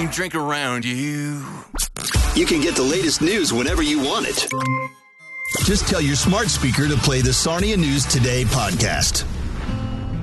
don't drink around you. You can get the latest news whenever you want it. Just tell your smart speaker to play the Sarnia News Today podcast.